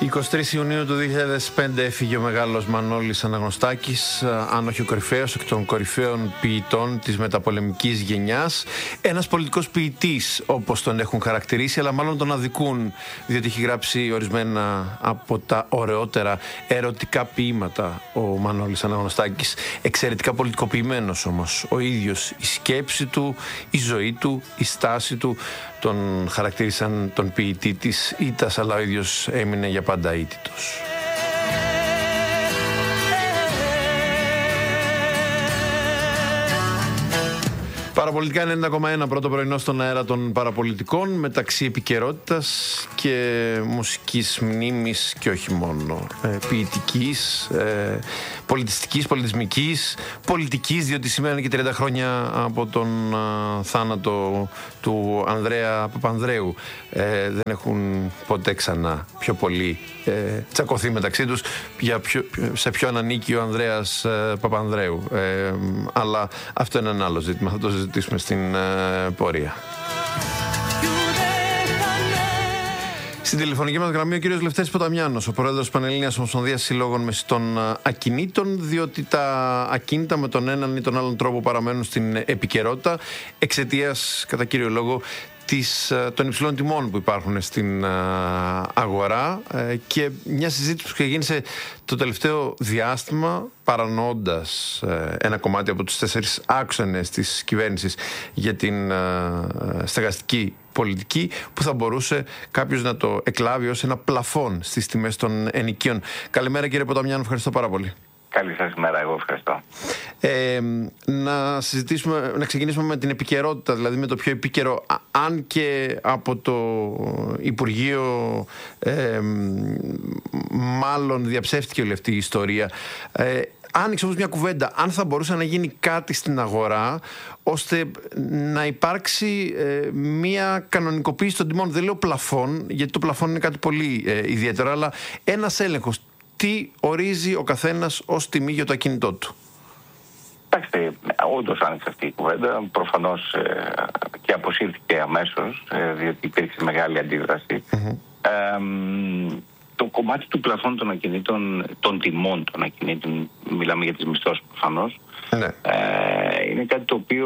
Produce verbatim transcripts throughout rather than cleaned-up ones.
εικοστή τρίτη Ιουνίου του δύο χιλιάδες πέντε έφυγε ο μεγάλος Μανώλης Αναγνωστάκης, αν όχι ο κορυφαίος, εκ των κορυφαίων ποιητών της μεταπολεμικής γενιάς. Ένας πολιτικός ποιητής, όπως τον έχουν χαρακτηρίσει, αλλά μάλλον τον αδικούν, διότι έχει γράψει ορισμένα από τα ωραιότερα ερωτικά ποίηματα ο Μανώλης Αναγνωστάκης. Εξαιρετικά πολιτικοποιημένος όμως ο ίδιος. Η σκέψη του, η ζωή του, η στάση του τον χαρακτήρισαν τον ποιητή της ήττας, αλλά ο ίδιος έμεινε για πάντα ήττητος. Παραπολιτικά ενενήντα κόμμα ένα, πρώτο πρωινό στον αέρα των παραπολιτικών, μεταξύ επικαιρότητας και μουσικής μνήμης και όχι μόνο. Ε, ποιητικής, ε, πολιτιστικής, πολιτισμικής, πολιτικής, διότι σήμερα είναι και τριάντα χρόνια από τον α, θάνατο του Ανδρέα Παπανδρέου. Ε, δεν έχουν ποτέ ξανά πιο πολύ ε, τσακωθεί μεταξύ τους για ποιο, σε ποιον ανήκει ο Ανδρέας ε, Παπανδρέου. Ε, αλλά αυτό είναι ένα άλλο ζήτημα, θα το συζητήσουμε στην ε, πορεία. Στην τηλεφωνική μας γραμμή ο κύριος Λευτέρης Ποταμιάνος, ο πρόεδρος της Πανελλήνιας Ομοσπονδίας Συλλόγων Μεσητών Ακινήτων, διότι τα ακίνητα με τον έναν ή τον άλλον τρόπο παραμένουν στην επικαιρότητα εξαιτίας, κατά κύριο λόγο, της, των υψηλών τιμών που υπάρχουν στην αγορά και μια συζήτηση που ξεκίνησε το τελευταίο διάστημα παρανοώντας ένα κομμάτι από τους τέσσερις άξονες της κυβέρνησης για την στεγαστική πολιτική, που θα μπορούσε κάποιος να το εκλάβει ως ένα πλαφόν στις τιμές των ενοικίων. Καλημέρα κύριε Ποταμιάνο, ευχαριστώ πάρα πολύ. Καλή σας ημέρα, εγώ ευχαριστώ. Ε, να συζητήσουμε, να ξεκινήσουμε με την επικαιρότητα, δηλαδή με το πιο επίκαιρο, αν και από το Υπουργείο ε, μάλλον διαψεύτηκε όλη αυτή η ιστορία. Ε, άνοιξε όμως μια κουβέντα, αν θα μπορούσε να γίνει κάτι στην αγορά ώστε να υπάρξει ε, μια κανονικοποίηση των τιμών. Δεν λέω πλαφόν, γιατί το πλαφόν είναι κάτι πολύ ε, ιδιαίτερο, αλλά ένας έλεγχος. Τι ορίζει ο καθένας ως τιμή για το ακίνητό του? Εντάξει, όντως άνοιξε αυτή η κουβέντα. Προφανώς ε, και αποσύρθηκε αμέσως, ε, διότι υπήρξε μεγάλη αντίδραση. Mm-hmm. Ε, το κομμάτι του πλαφών των ακινήτων, των τιμών των ακινήτων, μιλάμε για τις μισθώσεις προφανώς, mm-hmm. ε, είναι κάτι το οποίο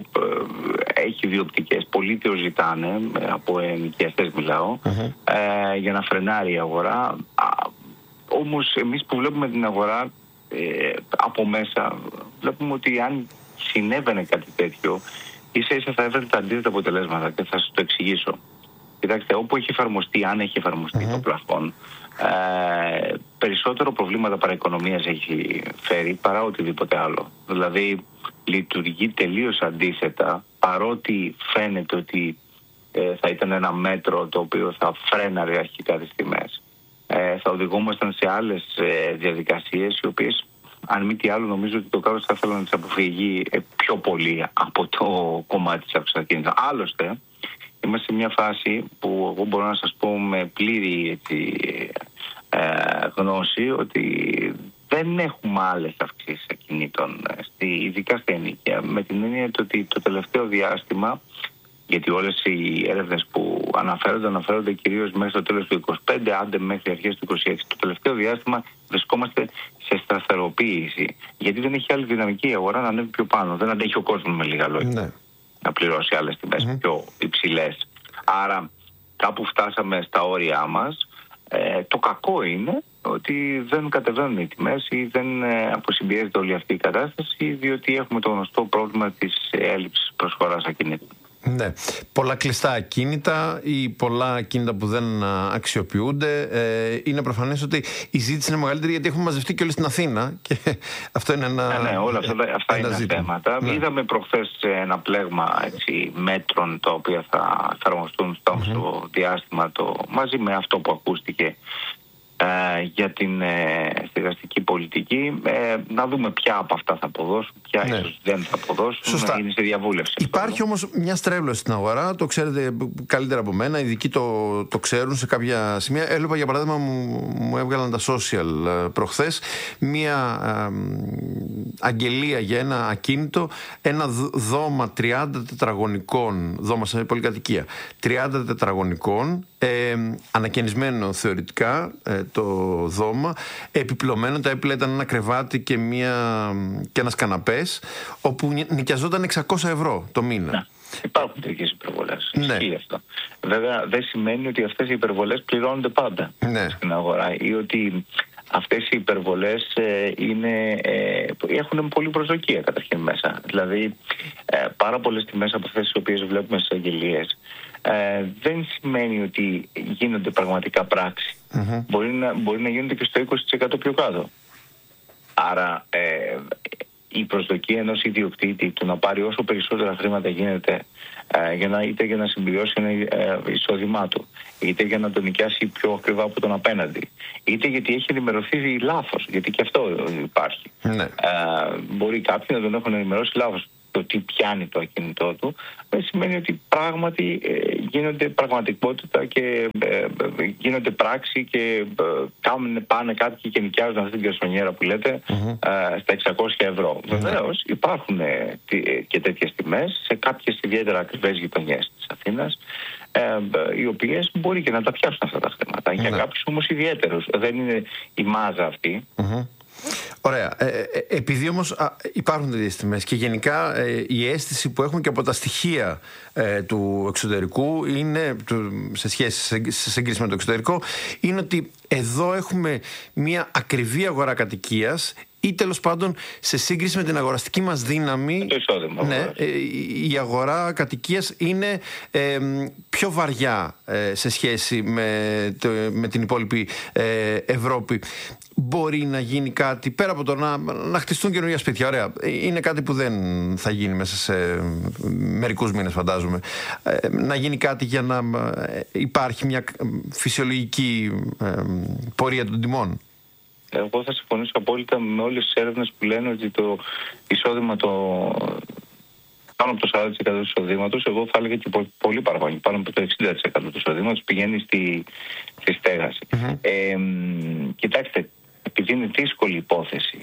ε, έχει δύο οπτικές. Πολλοί το ζητάνε, από ενοικιαστές μιλάω, mm-hmm. ε, για να φρενάρει η αγορά. Όμως εμείς που βλέπουμε την αγορά ε, από μέσα, βλέπουμε ότι αν συνέβαινε κάτι τέτοιο, ίσα ίσα θα έβρεπε τα αντίθετα αποτελέσματα, και θα σας το εξηγήσω. Κοιτάξτε, όπου έχει εφαρμοστεί, αν έχει εφαρμοστεί mm-hmm. το πλαφόν, ε, περισσότερο προβλήματα παραοικονομίας έχει φέρει παρά οτιδήποτε άλλο. Δηλαδή λειτουργεί τελείως αντίθετα, παρότι φαίνεται ότι ε, θα ήταν ένα μέτρο το οποίο θα φρέναρε αρχικά τις τιμές. Ε, θα οδηγούμασταν σε άλλες ε, διαδικασίες, οι οποίες, αν μη τι άλλο, νομίζω ότι το κράτος θα ήθελε να τις αποφυγεί ε, πιο πολύ από το κομμάτι της αυτοκίνητας. Άλλωστε, είμαστε σε μια φάση που εγώ μπορώ να σας πω με πλήρη έτσι, ε, γνώση ότι δεν έχουμε άλλες αυξήσεις ακινήτων, ειδικά στα ενοίκια, με την έννοια ότι το τελευταίο διάστημα, γιατί όλες οι έρευνες που αναφέρονται, αναφέρονται κυρίως μέχρι το τέλος του είκοσι πέντε, άντε μέχρι αρχές του είκοσι έξι. Το τελευταίο διάστημα βρισκόμαστε σε σταθεροποίηση. Γιατί δεν έχει άλλη δυναμική η αγορά να ανέβει πιο πάνω. Δεν αντέχει ο κόσμος, με λίγα λόγια, ναι. να πληρώσει άλλες τιμές mm-hmm. πιο υψηλές. Άρα κάπου φτάσαμε στα όρια μας. Ε, το κακό είναι ότι δεν κατεβαίνουν οι τιμές ή δεν ε, αποσυμπιέζεται όλη αυτή η κατάσταση, διότι έχουμε το γνωστό πρόβλημα της έλλειψης προσφοράς ακινήτων. Ναι. Πολλά κλειστά ακίνητα ή πολλά ακίνητα που δεν αξιοποιούνται. Ε, είναι προφανές ότι η ζήτηση είναι μεγαλύτερη, γιατί έχουμε μαζευτεί και όλοι στην Αθήνα και αυτό είναι ένα. Ναι, ναι, όλα αυτά, αυτά είναι ζήτημα. θέματα. Ναι. Είδαμε προχθές ένα πλέγμα έτσι, μέτρων τα οποία θα εφαρμοστούν στο mm-hmm. διάστημα το, μαζί με αυτό που ακούστηκε ε, για την ε, στεγαστική πολιτική. Ε, να δούμε ποια από αυτά θα αποδώσουν, ποια ναι. ίσως δεν θα αποδώσουν. Σωστά. Είναι σε διαβούλευση. Υπάρχει όμως μια στρέβλωση στην αγορά, το ξέρετε καλύτερα από μένα, οι ειδικοί το, το ξέρουν σε κάποια σημεία. Έλεπα για παράδειγμα, μου, μου έβγαλαν τα social προχθές μια ε, αγγελία για ένα ακίνητο, ένα δώμα τριάντα τετραγωνικών, δώμα σε πολυκατοικία, τριάντα τετραγωνικών, ε, ανακαινισμένο θεωρητικά ε, το δώμα, επιπλωμένο, τα έπειτα ήταν ένα κρεβάτι και, μια, και ένας καναπές, όπου νοικιαζόταν εξακόσια ευρώ το μήνα. Να, υπάρχουν τέτοιες υπερβολές. Ναι. Ισχύει αυτό. Βέβαια δεν σημαίνει ότι αυτές οι υπερβολές πληρώνονται πάντα ναι. στην αγορά, ή ότι αυτές οι υπερβολές ε, είναι, ε, έχουν πολύ προσδοκία καταρχήν μέσα. Δηλαδή ε, πάρα πολλές τιμές από αυτές τις οποίες βλέπουμε στις αγγελίες ε, δεν σημαίνει ότι γίνονται πραγματικά πράξη. Mm-hmm. Μπορεί, να, μπορεί να γίνονται και στο είκοσι τοις εκατό πιο κάτω. Άρα ε, η προσδοκία ενός ιδιοκτήτη του να πάρει όσο περισσότερα χρήματα γίνεται ε, για να, είτε για να συμπληρώσει ένα ε, εισόδημά του, είτε για να τον νοικιάσει πιο ακριβά από τον απέναντι, είτε γιατί έχει ενημερωθεί λάθος, γιατί και αυτό υπάρχει. Ναι. Ε, μπορεί κάποιοι να τον έχουν ενημερώσει λάθος το τι πιάνει το ακίνητό του, δεν σημαίνει ότι πράγματι ε, γίνονται πραγματικότητα και ε, ε, γίνονται πράξη και ε, κάνουν, πάνε κάποιοι και νοικιάζουν αυτή την κερσονιέρα που λέτε mm-hmm. ε, στα εξακόσια ευρώ. Mm-hmm. Βεβαίως υπάρχουν ε, και τέτοιες τιμές σε κάποιες ιδιαίτερα ακριβές γειτονιές της Αθήνας, ε, οι οποίες μπορεί και να τα πιάσουν αυτά τα χρήματα. Mm-hmm. Για κάποιους όμως ιδιαίτερους. Δεν είναι η μάζα αυτή. Mm-hmm. Ωραία. Ε, ε, επειδή όμως α, υπάρχουν τέτοιες τιμές και γενικά ε, η αίσθηση που έχουμε και από τα στοιχεία ε, του εξωτερικού είναι, του, σε σχέση σε, σε σύγκριση με το εξωτερικό, είναι ότι εδώ έχουμε μια ακριβή αγορά κατοικίας ή τέλος πάντων σε σύγκριση με την αγοραστική μας δύναμη, το εισόδημα, ναι, ε, η αγορά κατοικίας είναι ε, πιο βαριά ε, σε σχέση με, το, με την υπόλοιπη ε, Ευρώπη. Μπορεί να γίνει κάτι πέρα από το να, να χτιστούν καινούργια σπίτια. Ωραία. Είναι κάτι που δεν θα γίνει μέσα σε μερικούς μήνες, φαντάζομαι. Ε, να γίνει κάτι για να ε, υπάρχει μια φυσιολογική ε, πορεία των τιμών. Εγώ θα συμφωνήσω απόλυτα με όλες τις έρευνες που λένε ότι το εισόδημα το πάνω από το σαράντα τοις εκατό του εισοδήματος, εγώ θα έλεγα και πολύ παραπάνω, πάνω από το εξήντα τοις εκατό του εισοδήματος πηγαίνει στη, στη στέγαση. Mm-hmm. Ε, κοιτάξτε, επειδή είναι δύσκολη υπόθεση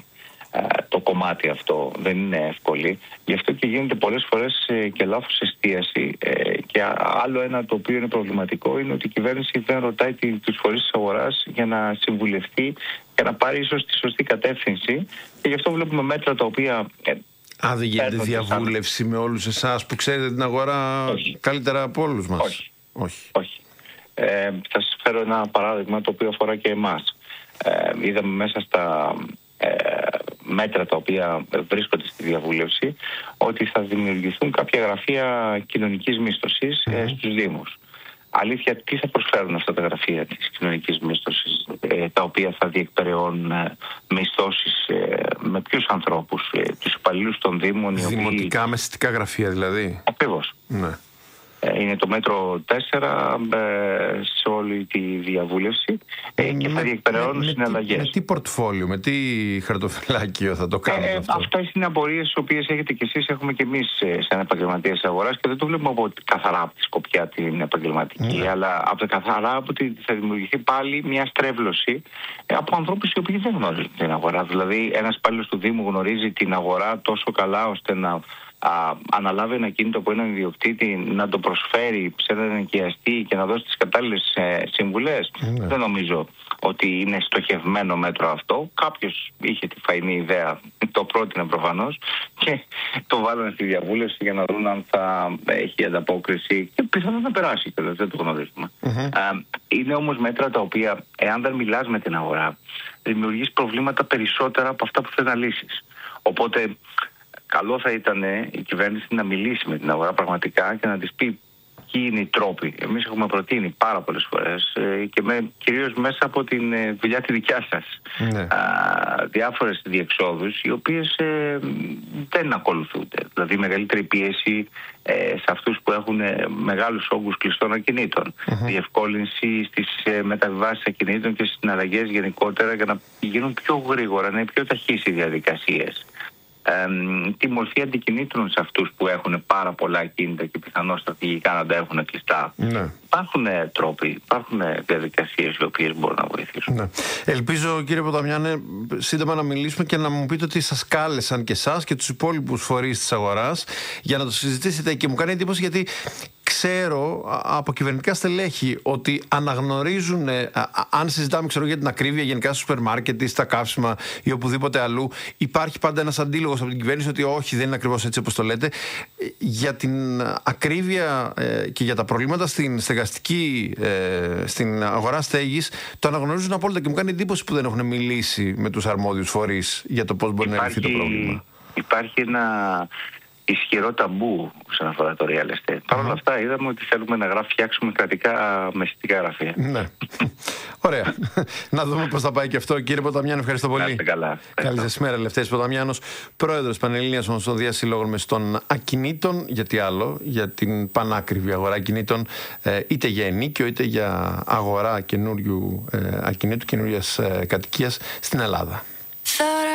το κομμάτι αυτό, δεν είναι εύκολη, γι' αυτό και γίνεται πολλές φορές και λάθος εστίαση, και άλλο ένα το οποίο είναι προβληματικό είναι ότι η κυβέρνηση δεν ρωτάει τους φορείς της αγοράς για να συμβουλευτεί και να πάρει ίσως τη σωστή κατεύθυνση, και γι' αυτό βλέπουμε μέτρα τα οποία... Α, δεν γίνεται διαβούλευση σαν... με όλους εσάς που ξέρετε την αγορά Όχι. καλύτερα από όλους μας? Όχι. Όχι. Όχι. Ε, θα σας φέρω ένα παράδειγμα το οποίο αφορά και εμάς. Ε, είδαμε μέσα στα ε, μέτρα τα οποία βρίσκονται στη διαβούλευση ότι θα δημιουργηθούν κάποια γραφεία κοινωνικής μίσθωσης mm-hmm. ε, στους Δήμους. Αλήθεια, τι θα προσφέρουν αυτά τα γραφεία της κοινωνικής μίσθωσης, ε, τα οποία θα διεκπεραιώνουν ε, μισθώσεις ε, με ποιους ανθρώπους, ε, τους υπαλλήλους των Δήμων? Δημοτικά οποίοι... μεσητικά γραφεία δηλαδή. Ακριβώς. Ναι. Είναι το μέτρο τέσσερα ε, σε όλη τη διαβούλευση ε, και θα διεκπεραιώνουν συναλλαγές. Με τι πορτφόλιο, με τι χαρτοφυλάκιο θα το κάνουμε ε, αυτό? Αυτές είναι απορίες τις οποίες έχετε και εσείς, έχουμε και εμείς σαν επαγγελματίες αγοράς, και δεν το βλέπουμε από καθαρά από τη σκοπιά την επαγγελματική, mm. αλλά από τα καθαρά από ότι θα δημιουργηθεί πάλι μια στρέβλωση από ανθρώπους οι οποίοι δεν γνωρίζουν την αγορά. Δηλαδή ένας υπάλληλος του Δήμου γνωρίζει την αγορά τόσο καλά ώστε να Α, αναλάβει ένα κίνητο από έναν ιδιοκτήτη, να το προσφέρει σε έναν ενοικιαστή και να δώσει τις κατάλληλες ε, συμβουλές. Mm. Δεν νομίζω ότι είναι στοχευμένο μέτρο αυτό. Κάποιος είχε τη φαϊνή ιδέα, το πρότεινε προφανώς και το βάλανε στη διαβούλευση για να δουν αν θα έχει ανταπόκριση και πιθανόν να περάσει, και δεν το γνωρίζουμε. Mm-hmm. Α, είναι όμως μέτρα τα οποία, εάν δεν μιλάς με την αγορά, δημιουργείς προβλήματα περισσότερα από αυτά που θες να λύσεις. Οπότε καλό θα ήταν η κυβέρνηση να μιλήσει με την αγορά πραγματικά και να της πει ποιοι είναι οι τρόποι. Εμείς έχουμε προτείνει πάρα πολλές φορές ε, και με, κυρίως μέσα από την ε, δουλειά τη δικιά σας ναι. α, διάφορες διεξόδους οι οποίες ε, δεν ακολουθούνται. Δηλαδή μεγαλύτερη πίεση ε, σε αυτούς που έχουν ε, μεγάλους όγκους κλειστών ακινήτων. Mm-hmm. Διευκόλυνση στις ε, μεταβιβάσεις ακινήτων και στις συναλλαγές γενικότερα για να γίνουν πιο γρήγορα, να είναι πιο ταχύς οι διαδικασίες. Ε, τη μορφή αντικινήτων σε αυτούς που έχουν πάρα πολλά ακίνητα και πιθανώς στρατηγικά να τα έχουν κλειστά. Ναι. Υπάρχουν τρόποι, υπάρχουν διαδικασίες οι οποίες μπορούν να βοηθήσουν. Ναι. Ελπίζω, κύριε Ποταμιάνε, σύντομα να μιλήσουμε και να μου πείτε ότι σας κάλεσαν και εσάς και τους υπόλοιπους φορείς της αγοράς για να το συζητήσετε. Και μου κάνει εντύπωση γιατί ξέρω από κυβερνητικά στελέχη ότι αναγνωρίζουν, αν συζητάμε ξέρω, για την ακρίβεια γενικά στο σούπερ μάρκετ ή στα καύσιμα ή οπουδήποτε αλλού, υπάρχει πάντα ένας αντίλογος από την κυβέρνηση ότι όχι, δεν είναι ακριβώς έτσι όπως το λέτε. Για την ακρίβεια ε, και για τα προβλήματα στην στεγαστική, ε, στην αγορά στέγης, το αναγνωρίζουν απόλυτα και μου κάνει εντύπωση που δεν έχουν μιλήσει με τους αρμόδιους φορείς για το πώς μπορεί υπάρχει, να λυθεί το πρόβλημα. Υπάρχει ένα ισχυρό ταμπού όσον αφορά το real estate. Mm-hmm. Παρ' όλα αυτά είδαμε ότι θέλουμε να φτιάξουμε κρατικά μεσητικά γραφεία. Ναι. Ωραία. Να δούμε πώς θα πάει και αυτό. Κύριε Ποταμιάνο, ευχαριστώ πολύ. Είστε καλά. Καλή σας μέρα. Ελευθέρης Ποταμιάνος, πρόεδρος Πανελλήνιας Ομοσπονδίας Συλλόγων Μεσητών Ακινήτων. Γιατί άλλο, για την πανάκριβη αγορά ακινήτων, είτε για ενίκιο είτε για αγορά καινούριου ακινήτου, καινούριας κατοικίας στην Ελλάδα.